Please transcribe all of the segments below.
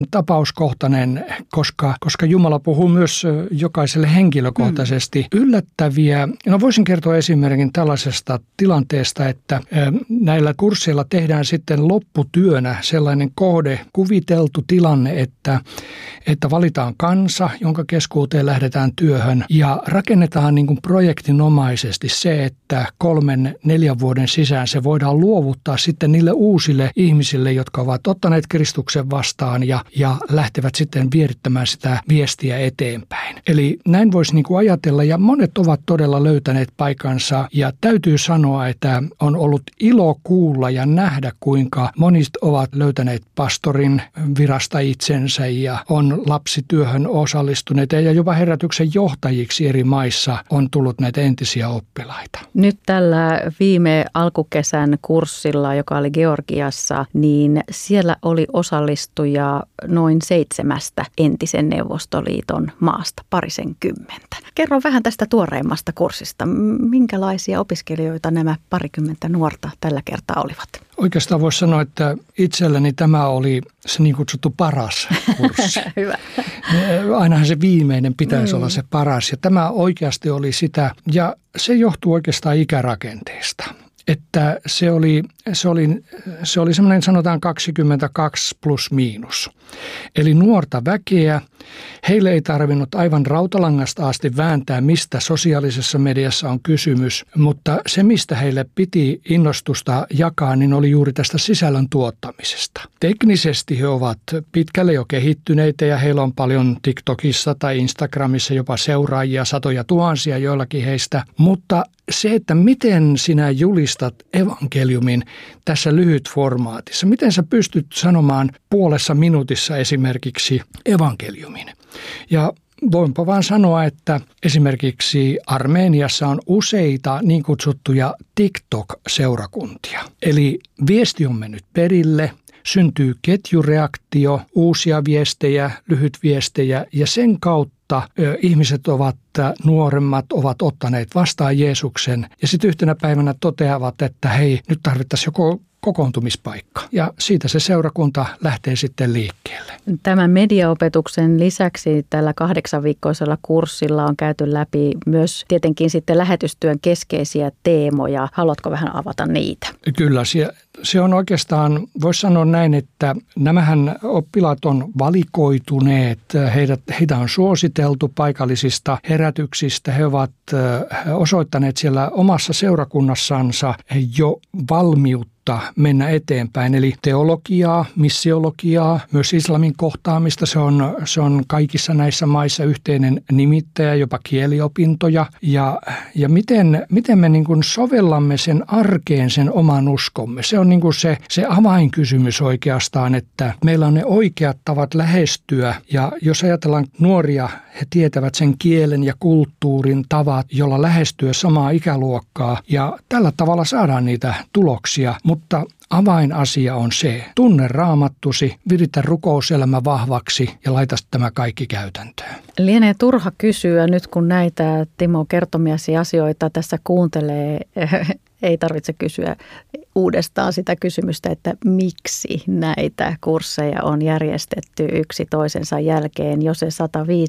tapauskohtainen, koska Jumala puhuu myös jokaiselle henkilökohtaisesti. Yllättäviä, voisin kertoa esimerkin tällaisesta tilanteesta, että näillä kursseilla tehdään sitten lopputyönä sellainen kuviteltu tilanne, että valitaan kansa, jonka keskuuteen lähdetään työhön ja rakennetaan niin kuin projektinomaisesti se, että 3-4 vuoden sisään se voidaan luovuttaa sitten niille uusille ihmisille, jotka ovat ottaneet Kristuksen vastaan ja lähtevät sitten vierittämään sitä viestiä eteenpäin. Eli näin voisi niin kuin ajatella ja monet ovat todella löytäneet paikansa ja täytyy sanoa, että on ollut ilo kuulla ja nähdä, kuinka monet ovat löytäneet pastorin virasta itsensä ja on lapsityöhön osallistuneet ja jopa herätyksen johtajiksi eri maissa on tullut näitä entisiä oppilaita. Nyt tällä viime alkukesän kurssilla, joka oli Georgiassa, niin siellä oli osallistuja noin 7 entisen Neuvostoliiton maasta, 20. Kerro vähän tästä tuoreimmasta kurssista. Minkälaisia opiskelijoita nämä 20 nuorta tällä kertaa olivat? Oikeastaan voisi sanoa, että itselläni tämä oli se niin kutsuttu paras kurssi. Hyvä. Ainahan se viimeinen pitäisi olla se paras ja tämä oikeasti oli sitä ja se johtuu oikeastaan ikärakenteesta. Että se oli semmoinen sanotaan 22 plus miinus. Eli nuorta väkeä. Heille ei tarvinnut aivan rautalangasta asti vääntää, mistä sosiaalisessa mediassa on kysymys, mutta se, mistä heille piti innostusta jakaa, niin oli juuri tästä sisällön tuottamisesta. Teknisesti he ovat pitkälle jo kehittyneitä ja heillä on paljon TikTokissa tai Instagramissa jopa seuraajia, satoja tuhansia joillakin heistä, mutta se, että miten sinä julistat evankeliumin tässä lyhytformaatissa, miten sä pystyt sanomaan puolessa minuutissa esimerkiksi evankeliumin. Ja voinpa vaan sanoa, että esimerkiksi Armeniassa on useita niin kutsuttuja TikTok-seurakuntia. Eli viesti on mennyt perille, syntyy ketjureaktio, uusia viestejä, lyhytviestejä ja sen kautta ihmiset nuoremmat ovat ottaneet vastaan Jeesuksen ja sitten yhtenä päivänä toteavat, että hei, nyt tarvittaisiin joko kokoontumispaikka. Ja siitä se seurakunta lähtee sitten liikkeelle. Tämän mediaopetuksen lisäksi tällä 8-viikkoisella kurssilla on käyty läpi myös tietenkin sitten lähetystyön keskeisiä teemoja. Haluatko vähän avata niitä? Kyllä, se on oikeastaan, voisi sanoa näin, että nämähän oppilaat on valikoituneet, heitä on suositeltu paikallisista herätyksistä. He ovat osoittaneet siellä omassa seurakunnassansa jo valmiutta mennä eteenpäin. Eli teologiaa, missiologiaa, myös islamin kohtaamista. Se on kaikissa näissä maissa yhteinen nimittäjä, jopa kieliopintoja. Ja miten me niin kuin sovellamme sen arkeen, sen oman uskomme. Se on niin kuin se avainkysymys oikeastaan, että meillä on ne oikeat tavat lähestyä. Ja jos ajatellaan nuoria, he tietävät sen kielen ja kulttuurin tavat, jolla lähestyä samaa ikäluokkaa. Ja tällä tavalla saadaan niitä tuloksia. Mutta avainasia on se, tunne raamattusi, viritä rukouselämä vahvaksi ja laita tämä kaikki käytäntöön. Lienee turha kysyä nyt, kun näitä Timo kertomiasi asioita tässä kuuntelee. Ei tarvitse kysyä uudestaan sitä kysymystä, että miksi näitä kursseja on järjestetty yksi toisensa jälkeen, jo se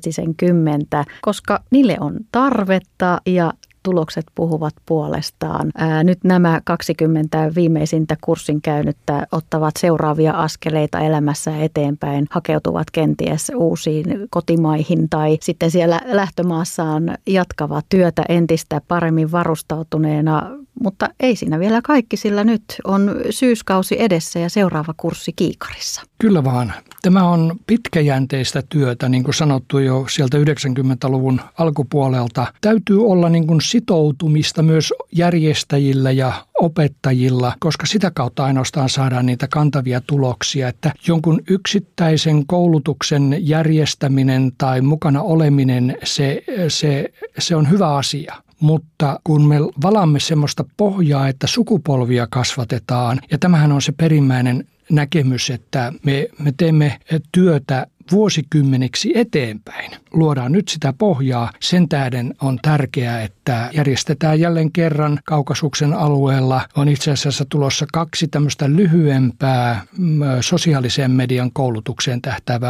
150, koska niille on tarvetta ja tulokset puhuvat puolestaan. Nyt nämä 20 viimeisintä kurssin käynyttä ottavat seuraavia askeleita elämässä eteenpäin, hakeutuvat kenties uusiin kotimaihin tai sitten siellä lähtömaassaan jatkavat työtä entistä paremmin varustautuneena. Mutta ei siinä vielä kaikki, sillä nyt on syyskausi edessä ja seuraava kurssi kiikarissa. Kyllä vaan. Tämä on pitkäjänteistä työtä, niin kuin sanottu jo sieltä 90-luvun alkupuolelta. Täytyy olla niin kuin sitoutumista myös järjestäjillä ja opettajilla, koska sitä kautta ainoastaan saadaan niitä kantavia tuloksia, että jonkun yksittäisen koulutuksen järjestäminen tai mukana oleminen, se on hyvä asia. Mutta kun me valamme semmoista pohjaa, että sukupolvia kasvatetaan, ja tämähän on se perimmäinen näkemys, että me teemme työtä vuosikymmeniksi eteenpäin. Luodaan nyt sitä pohjaa. Sen tähden on tärkeää, että järjestetään jälleen kerran Kaukasuksen alueella. On itse asiassa tulossa 2 tämmöistä lyhyempää sosiaalisen median koulutukseen tähtäävää